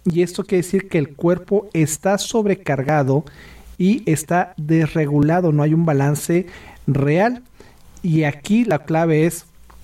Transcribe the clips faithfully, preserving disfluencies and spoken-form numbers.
y esto quiere decir que el cuerpo está sobrecargado y está desregulado, no hay un balance real. Y aquí la clave es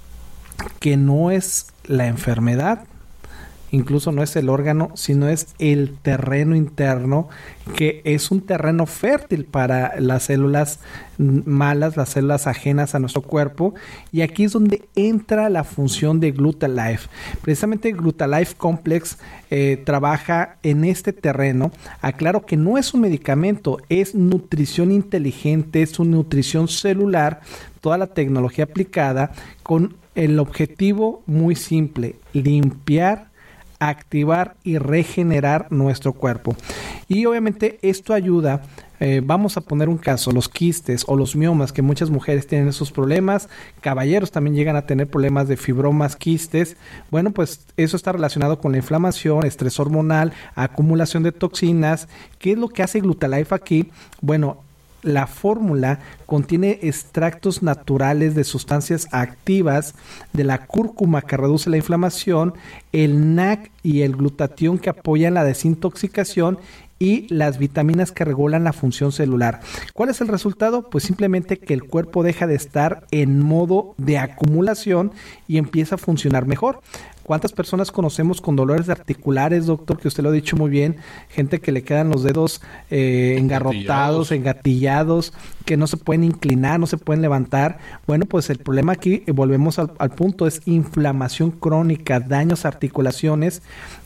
que no es la enfermedad, incluso no es el órgano, sino es el terreno interno, que es un terreno fértil para las células malas, las células ajenas a nuestro cuerpo. Y aquí es donde entra la función de Glutalife. Precisamente Glutalife Complex eh, trabaja en este terreno. Aclaro que no es un medicamento, es nutrición inteligente, es una nutrición celular, toda la tecnología aplicada con el objetivo muy simple: limpiar, activar y regenerar nuestro cuerpo. Y obviamente esto ayuda, eh, vamos a poner un caso, los quistes o los miomas, que muchas mujeres tienen esos problemas, caballeros también llegan a tener problemas de fibromas, quistes. Bueno, pues eso está relacionado con la inflamación, estrés hormonal, acumulación de toxinas. ¿Qué es lo que hace Glutalife aquí? Bueno, la fórmula contiene extractos naturales de sustancias activas de la cúrcuma, que reduce la inflamación, el N A C y el glutatión, que apoyan la desintoxicación, y las vitaminas que regulan la función celular. ¿Cuál es el resultado? Pues simplemente que el cuerpo deja de estar en modo de acumulación y empieza a funcionar mejor. ¿Cuántas personas conocemos con dolores articulares, doctor? Que usted lo ha dicho muy bien. Gente que le quedan los dedos eh, engarrotados, engatillados, que no se pueden inclinar, no se pueden levantar. Bueno, pues el problema aquí, eh, volvemos al, al punto, es inflamación crónica, daños a articulaciones.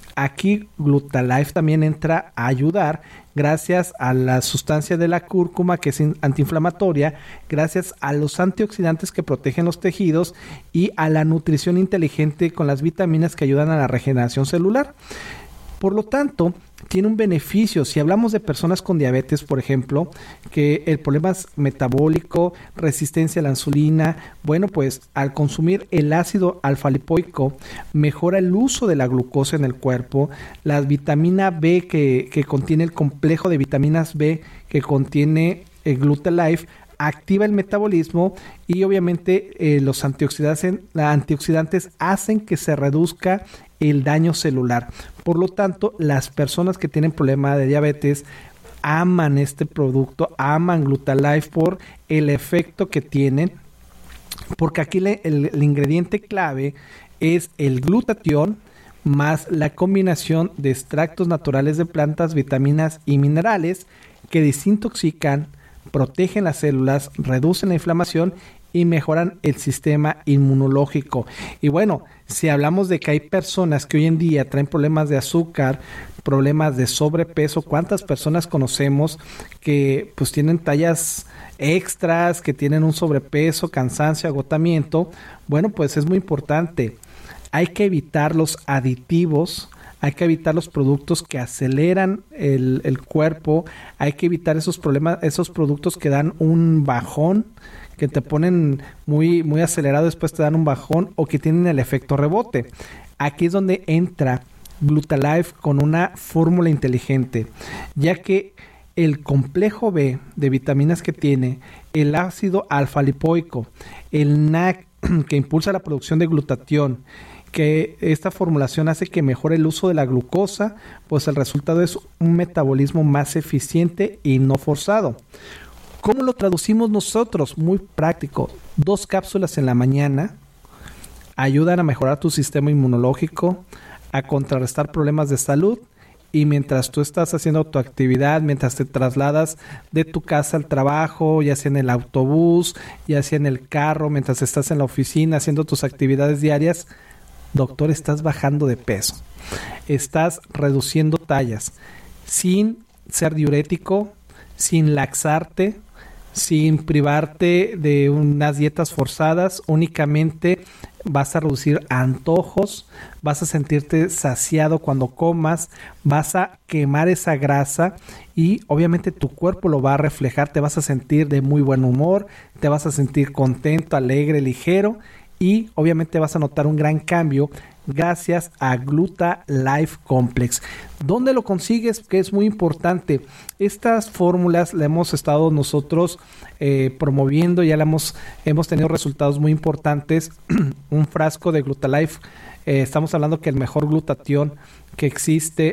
Aquí Glutalife también entra a ayudar gracias a la sustancia de la cúrcuma, que es antiinflamatoria, gracias a los antioxidantes que protegen los tejidos y a la nutrición inteligente con las vitaminas que ayudan a la regeneración celular. Por lo tanto, tiene un beneficio. Si hablamos de personas con diabetes, por ejemplo, que el problema es metabólico, resistencia a la insulina, bueno, pues al consumir el ácido alfa-lipoico mejora el uso de la glucosa en el cuerpo. La vitamina B que, que contiene el complejo de vitaminas B que contiene el Glutalife activa el metabolismo, y obviamente eh, los antioxidantes, antioxidantes hacen que se reduzca el daño celular. Por lo tanto, las personas que tienen problema de diabetes aman este producto, aman Glutalife por el efecto que tienen, porque aquí le, el, el ingrediente clave es el glutatión más la combinación de extractos naturales de plantas, vitaminas y minerales que desintoxican, protegen las células, reducen la inflamación y mejoran el sistema inmunológico. Y bueno, si hablamos de que hay personas que hoy en día traen problemas de azúcar, problemas de sobrepeso, ¿cuántas personas conocemos que pues tienen tallas extras, que tienen un sobrepeso, cansancio, agotamiento? Bueno, pues es muy importante. Hay que evitar los aditivos, hay que evitar los productos que aceleran el, el cuerpo, hay que evitar esos problemas, esos productos que dan un bajón, que te ponen muy, muy acelerado, después te dan un bajón, o que tienen el efecto rebote. Aquí es donde entra Glutalife con una fórmula inteligente, ya que el complejo B de vitaminas que tiene, el ácido alfa-lipoico, el N A C que impulsa la producción de glutatión, que esta formulación hace que mejore el uso de la glucosa, pues el resultado es un metabolismo más eficiente y no forzado. ¿Cómo lo traducimos nosotros? Muy práctico. Dos cápsulas en la mañana ayudan a mejorar tu sistema inmunológico, a contrarrestar problemas de salud, y mientras tú estás haciendo tu actividad, mientras te trasladas de tu casa al trabajo, ya sea en el autobús, ya sea en el carro, mientras estás en la oficina haciendo tus actividades diarias, doctor, estás bajando de peso, estás reduciendo tallas, sin ser diurético, sin laxarte, sin privarte de unas dietas forzadas. Únicamente vas a reducir antojos, vas a sentirte saciado cuando comas, vas a quemar esa grasa y obviamente tu cuerpo lo va a reflejar, te vas a sentir de muy buen humor, te vas a sentir contento, alegre, ligero, y obviamente vas a notar un gran cambio gracias a Glutalife Complex. ¿Dónde lo consigues? Que es muy importante. Estas fórmulas las hemos estado nosotros eh, promoviendo, ya la hemos, hemos tenido resultados muy importantes. Un frasco de Glutalife, eh, estamos hablando que el mejor glutatión que existe